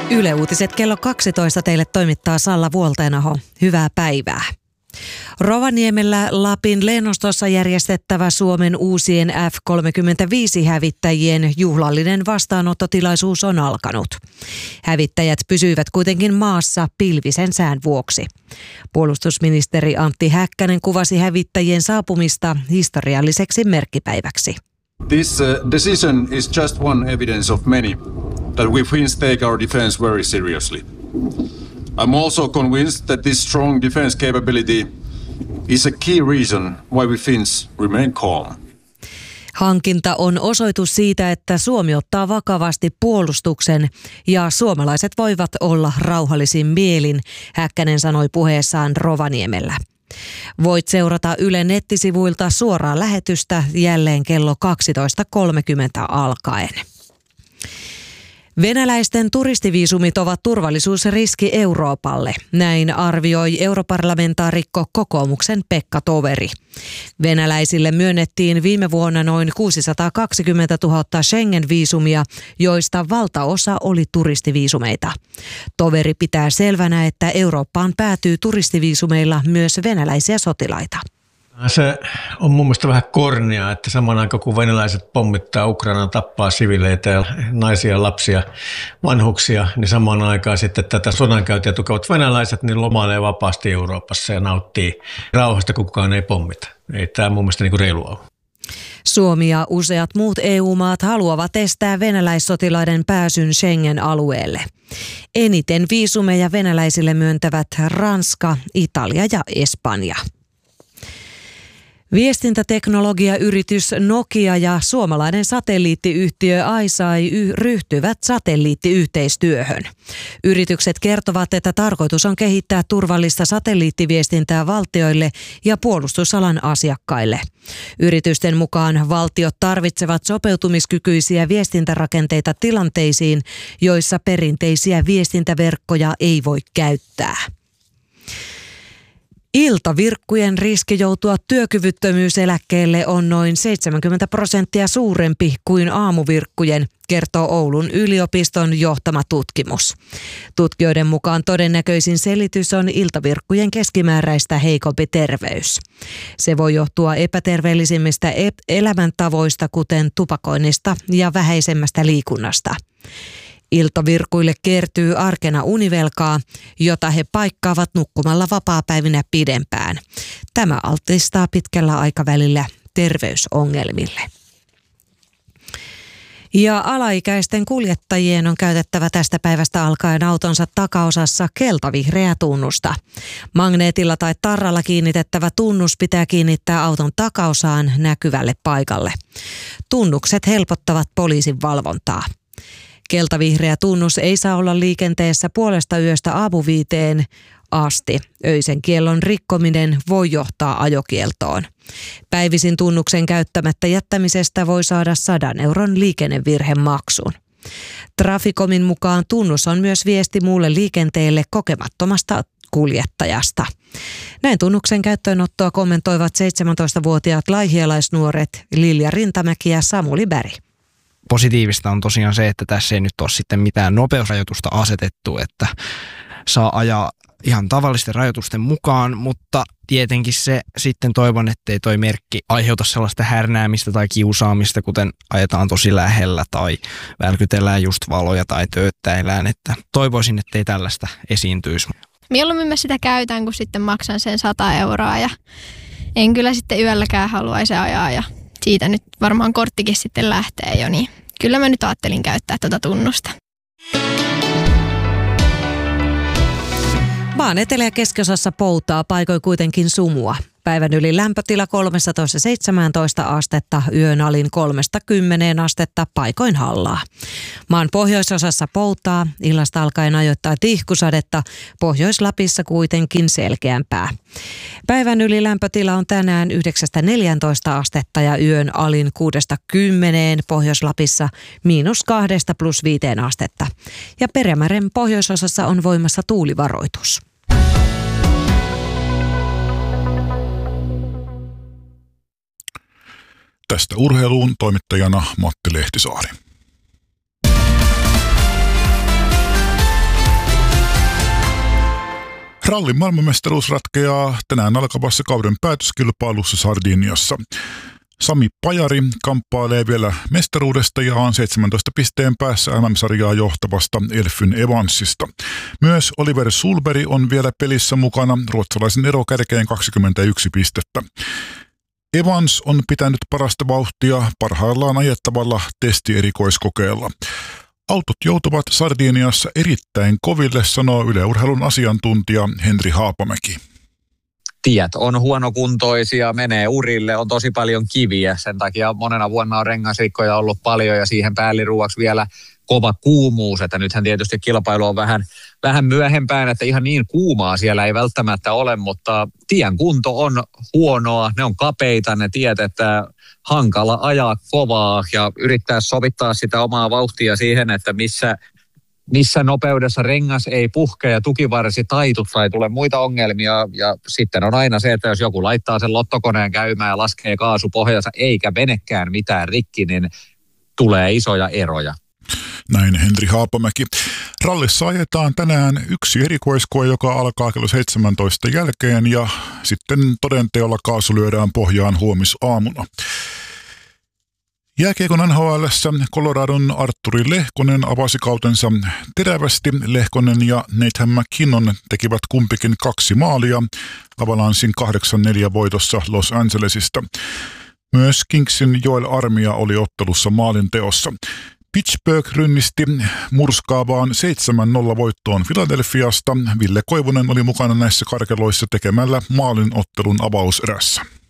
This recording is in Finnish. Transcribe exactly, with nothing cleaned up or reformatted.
Yle Uutiset kello kaksitoista teille toimittaa Salla Vuoltenaho. Hyvää päivää. Rovaniemellä Lapin lennostossa järjestettävä Suomen uusien F kolmekymmentäviisi-hävittäjien juhlallinen vastaanottotilaisuus on alkanut. Hävittäjät pysyivät kuitenkin maassa pilvisen sään vuoksi. Puolustusministeri Antti Häkkänen kuvasi hävittäjien saapumista historialliseksi merkkipäiväksi. This uh, decision is just one evidence of many that we Finns take our defense very seriously. I'm also convinced that this strong defense capability is a key reason why we Finns remain calm. Hankinta on osoitus siitä, että Suomi ottaa vakavasti puolustuksen ja suomalaiset voivat olla rauhallisin mielin, Häkkänen sanoi puheessaan Rovaniemellä. Voit seurata Yle nettisivuilta suoraa lähetystä jälleen kello kaksitoista kolmekymmentä alkaen. Venäläisten turistiviisumit ovat turvallisuusriski Euroopalle. Näin arvioi europarlamentaarikko kokoomuksen Pekka Toveri. Venäläisille myönnettiin viime vuonna noin kuusisataakaksikymmentätuhatta Schengen-viisumia, joista valtaosa oli turistiviisumeita. Toveri pitää selvänä, että Eurooppaan päätyy turistiviisumeilla myös venäläisiä sotilaita. Se on mun mielestä vähän kornia, että samaan aikaan kun venäläiset pommittaa Ukrainaa, tappaa sivileitä ja naisia, lapsia, vanhuksia, niin samaan aikaan sitten tätä sodankäyntiä tukevat venäläiset niin lomailee vapaasti Euroopassa ja nauttii rauhasta, kun kukaan ei pommita. Ei tämä mun mielestä niin kuin reilua ole. Suomi ja useat muut E U-maat haluavat estää venäläissotilaiden pääsyn Schengen-alueelle. Eniten viisumeja venäläisille myöntävät Ranska, Italia ja Espanja. Viestintäteknologiayritys Nokia ja suomalainen satelliittiyhtiö iSky ryhtyvät satelliittiyhteistyöhön. Yritykset kertovat, että tarkoitus on kehittää turvallista satelliittiviestintää valtioille ja puolustusalan asiakkaille. Yritysten mukaan valtiot tarvitsevat sopeutumiskykyisiä viestintärakenteita tilanteisiin, joissa perinteisiä viestintäverkkoja ei voi käyttää. Iltavirkkujen riski joutua työkyvyttömyyseläkkeelle on noin seitsemänkymmentä prosenttia suurempi kuin aamuvirkkujen, kertoo Oulun yliopiston johtama tutkimus. Tutkijoiden mukaan todennäköisin selitys on iltavirkkujen keskimääräistä heikompi terveys. Se voi johtua epäterveellisimmistä elämäntavoista, kuten tupakoinnista ja vähäisemmästä liikunnasta. Iltavirkuille kertyy arkena univelkaa, jota he paikkaavat nukkumalla vapaapäivinä pidempään. Tämä altistaa pitkällä aikavälillä terveysongelmille. Ja alaikäisten kuljettajien on käytettävä tästä päivästä alkaen autonsa takaosassa keltavihreää tunnusta. Magneetilla tai tarralla kiinnitettävä tunnus pitää kiinnittää auton takaosaan näkyvälle paikalle. Tunnukset helpottavat poliisin valvontaa. Keltavihreä tunnus ei saa olla liikenteessä puolesta yöstä aamuviiteen asti. Öisen kiellon rikkominen voi johtaa ajokieltoon. Päivisin tunnuksen käyttämättä jättämisestä voi saada sadan euron liikennevirhemaksun. Traficomin mukaan tunnus on myös viesti muulle liikenteelle kokemattomasta kuljettajasta. Näin tunnuksen käyttöönottoa kommentoivat seitsemäntoistavuotiaat laihialaisnuoret Lilja Rintamäki ja Samuli Berg. Positiivista on tosiaan se, että tässä ei nyt ole sitten mitään nopeusrajoitusta asetettu, että saa ajaa ihan tavallisten rajoitusten mukaan, mutta tietenkin se sitten toivon, ettei toi merkki aiheuta sellaista härnäämistä tai kiusaamista, kuten ajetaan tosi lähellä tai välkytellään just valoja tai tööttäillään, että toivoisin, ettei tällaista esiintyisi. Mieluummin mä sitä käytän, kun sitten maksan sen sata euroa ja en kyllä sitten yölläkään haluaisi ajaa ja siitä nyt varmaan korttikin sitten lähtee jo, niin kyllä mä nyt ajattelin käyttää tuota tunnusta. Maan etelä- ja keskiosassa poutaa, paikoin kuitenkin sumua. Päivän yli lämpötila kolmetoista seitsemäntoista astetta, yön alin kolmesta kymmeneen astetta, paikoin hallaa. Maan pohjoisosassa poutaa, illasta alkaen ajoittaa tihkusadetta, Pohjois-Lapissa kuitenkin selkeämpää. Päivän yli lämpötila on tänään yhdeksästä neljääntoista astetta ja yön alin kuudesta kymmeneen, Pohjois-Lapissa miinus kahdesta plus viiteen astetta. Ja Perämeren pohjoisosassa on voimassa tuulivaroitus. Tästä urheiluun toimittajana Matti Lehtisaari. Rallin maailmanmestaruus ratkeaa tänään alkavassa kauden päätöskilpailussa Sardiniassa. Sami Pajari kamppailee vielä mestaruudesta ja on seitsemäntoista pisteen päässä M M-sarjaa johtavasta Elfyn Evansista. Myös Oliver Sulberg on vielä pelissä mukana, ruotsalaisen ero kärkeen kaksikymmentäyksi pistettä. Evans on pitänyt parasta vauhtia parhaillaan ajettavalla testierikoiskokeella. Autot joutuvat Sardiniassa erittäin koville, sanoo Yle Urheilun asiantuntija Henri Haapamäki. Tiet on huonokuntoisia, menee urille, on tosi paljon kiviä. Sen takia monena vuonna on rengasrikkoja ollut paljon ja siihen päälliruuaksi vielä kova kuumuus. Että nythän tietysti kilpailu on vähän, vähän myöhempään, että ihan niin kuumaa siellä ei välttämättä ole, mutta tien kunto on huonoa, ne on kapeita, ne tiet, että hankala ajaa kovaa ja yrittää sovittaa sitä omaa vauhtia siihen, että missä missä nopeudessa rengas ei puhke ja tukivarsi taitu tai tule muita ongelmia. Ja sitten on aina se, että jos joku laittaa sen lottokoneen käymään ja laskee kaasupohjansa eikä menekään mitään rikki, niin tulee isoja eroja. Näin Henri Haapamäki. Rallissa ajetaan tänään yksi erikoiskoe, joka alkaa kello seitsemäntoista jälkeen ja sitten todenteolla kaasu lyödään pohjaan huomisaamuna. Jääkiekon N H L:ssä Coloradon Artturi Lehkonen avasi kautensa terävästi. Lehkonen ja Nathan McKinnon tekivät kumpikin kaksi maalia Avalanchen kahdeksan neljä voitossa Los Angelesista. Myös Kingsin Joel Armia oli ottelussa maalin teossa. Pittsburgh rynnisti murskaavaan seitsemän nolla voittoon Philadelphiasta. Ville Koivunen oli mukana näissä karkeloissa tekemällä maalin ottelun avauserässä.